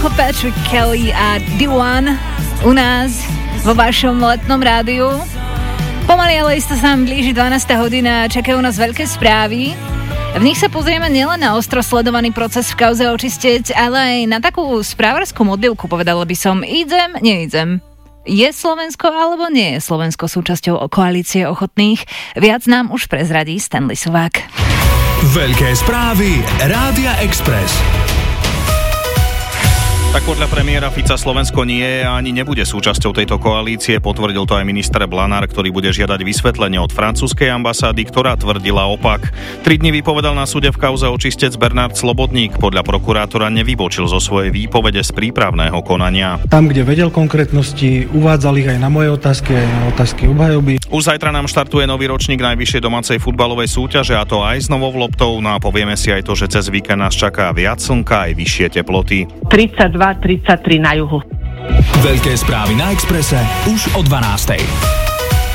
ako Patrick Kelly a D1 u nás vo vašom letnom rádiu. Pomaly, ale isto sa nám blíži 12. hodina, čakajú nás veľké správy. V nich sa pozrieme nielen na ostro sledovaný proces v kauze Očistec, ale aj na takú správarskú modlivku, povedala by som, neidem. Je Slovensko alebo nie je Slovensko súčasťou koalície ochotných? Viac nám už prezradí Stanley Suvák. Veľké správy Rádia Express. Tak podľa premiéra Fica Slovensko nie je a ani nebude súčasťou tejto koalície, potvrdil to aj minister Blanár, ktorý bude žiadať vysvetlenie od francúzskej ambasády, ktorá tvrdila opak. 3 dni vypovedal na súde v kauze Očistec Bernard Slobodník. Podľa prokurátora nevybočil zo svojej výpovede z prípravného konania. Tam, kde vedel konkrétnosti, uvádzal ich aj na moje otázky, aj na otázky obhajoby. Už zajtra nám štartuje nový ročník najvyššej domácej futbalovej súťaže, a to aj s novou loptou. No a povieme si aj to, že cez víkend nás čaká viac slnka aj vyššie teploty. 32-33 na juhu. Veľké správy na Expresse už o 12:00.